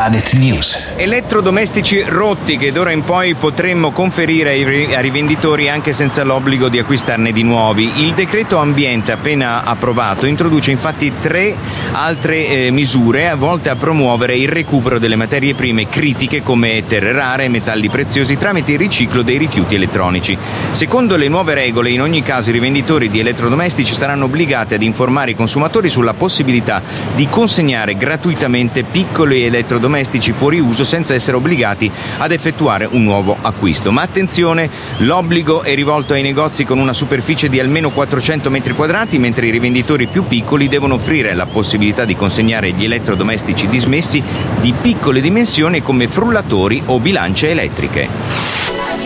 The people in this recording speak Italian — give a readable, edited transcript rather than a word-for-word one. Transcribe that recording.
Planet News. Elettrodomestici rotti che d'ora in poi potremmo conferire ai rivenditori anche senza l'obbligo di acquistarne di nuovi. Il decreto ambiente appena approvato introduce infatti 3 altre misure volte a promuovere il recupero delle materie prime critiche come terre rare e metalli preziosi tramite il riciclo dei rifiuti elettronici. Secondo le nuove regole, in ogni caso i rivenditori di elettrodomestici saranno obbligati ad informare i consumatori sulla possibilità di consegnare gratuitamente piccoli elettrodomestici fuori uso senza essere obbligati ad effettuare un nuovo acquisto. Ma attenzione, l'obbligo è rivolto ai negozi con una superficie di almeno 400 metri quadrati, mentre i rivenditori più piccoli devono offrire la possibilità di consegnare gli elettrodomestici dismessi di piccole dimensioni come frullatori o bilance elettriche.